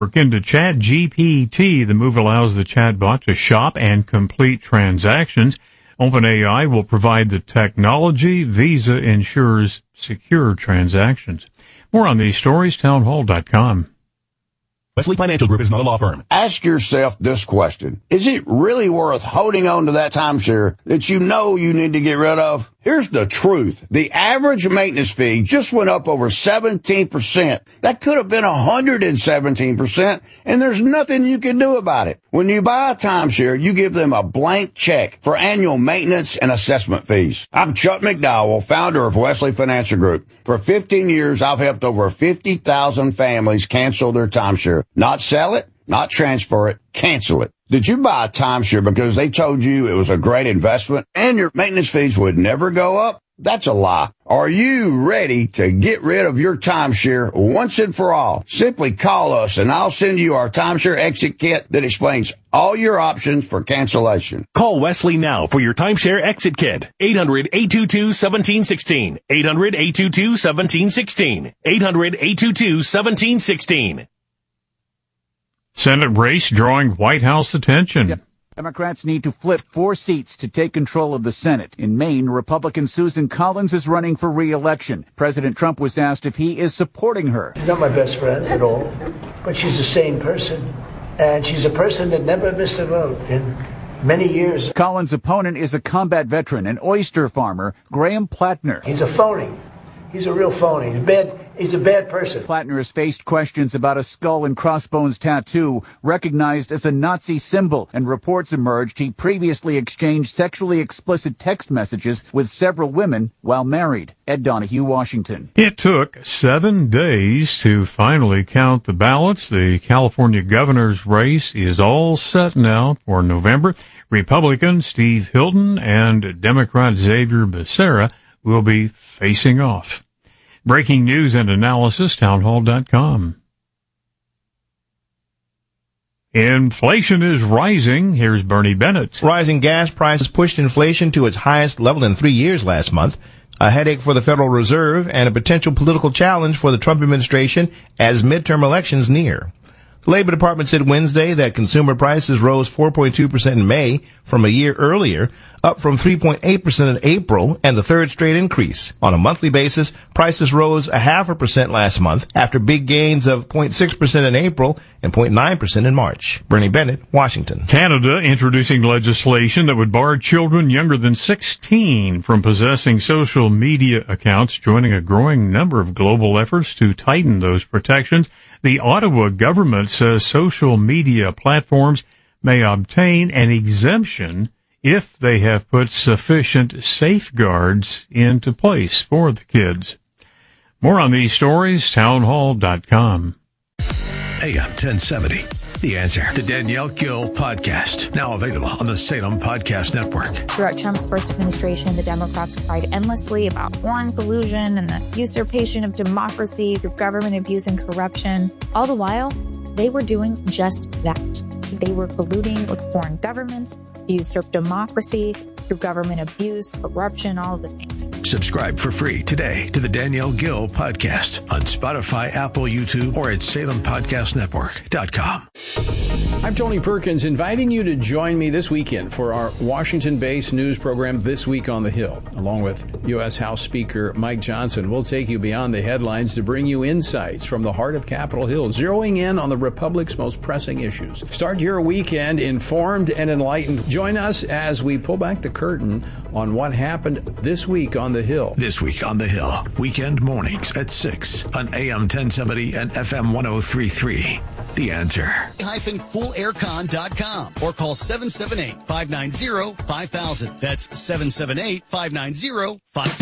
Into ChatGPT, the move allows the chatbot to shop and complete transactions. OpenAI will provide the technology. Visa ensures secure transactions. More on these stories, townhall.com. Wesley Financial Group is not a law firm. Ask yourself this question. Is it really worth holding on to that timeshare that you know you need to get rid of? Here's the truth. The average maintenance fee just went up over 17%. That could have been 117%, and there's nothing you can do about it. When you buy a timeshare, you give them a blank check for annual maintenance and assessment fees. I'm Chuck McDowell, founder of Wesley Financial Group. For 15 years, I've helped over 50,000 families cancel their timeshare. Not sell it, not transfer it, cancel it. Did you buy a timeshare because they told you it was a great investment and your maintenance fees would never go up? That's a lie. Are you ready to get rid of your timeshare once and for all? Simply call us and I'll send you our timeshare exit kit that explains all your options for cancellation. Call Wesley now for your timeshare exit kit. 800-822-1716. 800-822-1716. 800-822-1716. Senate race drawing White House attention. Yep. Democrats need to flip 4 seats to take control of the Senate. In Maine, Republican Susan Collins is running for re-election. President Trump was asked if he is supporting her. She's not my best friend at all, but she's a sane person. And she's a person that never missed a vote in many years. Collins' opponent is a combat veteran, an oyster farmer, Graham Plattner. He's a phony. He's a real phony. He's a bad person. Plattner has faced questions about a skull and crossbones tattoo recognized as a Nazi symbol, and reports emerged he previously exchanged sexually explicit text messages with several women while married. Ed Donahue, Washington. It took 7 days to finally count the ballots. The California governor's race is all set now for November. Republican Steve Hilton and Democrat Xavier Becerra will be facing off. Breaking news and analysis, townhall.com. Inflation is rising. Here's Bernie Bennett. Rising gas prices pushed inflation to its highest level in 3 years last month. A headache for the Federal Reserve and a potential political challenge for the Trump administration as midterm elections near. The Labor Department said Wednesday that consumer prices rose 4.2% in May from a year earlier, up from 3.8% in April, and the third straight increase. On a monthly basis, prices rose 0.5% last month after big gains of 0.6% in April and 0.9% in March. Bernie Bennett, Washington. Canada introducing legislation that would bar children younger than 16 from possessing social media accounts, joining a growing number of global efforts to tighten those protections. The Ottawa government says social media platforms may obtain an exemption if they have put sufficient safeguards into place for the kids. More on these stories, townhall.com. AM 1070. The Answer. The Danielle Gill Podcast. Now available on the Salem Podcast Network. Throughout Trump's first administration, the Democrats cried endlessly about foreign collusion and the usurpation of democracy through government abuse and corruption. All the while, they were doing just that. They were colluding with foreign governments to usurp democracy through government abuse, corruption, all of the things. Subscribe for free today to the Danielle Gill Podcast on Spotify, Apple, YouTube, or at SalemPodcastNetwork.com. I'm Tony Perkins, inviting you to join me this weekend for our Washington-based news program, This Week on the Hill. Along with U.S. House Speaker Mike Johnson, we'll take you beyond the headlines to bring you insights from the heart of Capitol Hill, zeroing in on the Republic's most pressing issues. Start your weekend informed and enlightened. Join us as we pull back the curtain on what happened this week on the Hill. This Week on the Hill, weekend mornings at 6 on AM 1070 and FM 103.3. The Answer. -coolaircon.com or call 778-590-5000. That's 778-590-5000.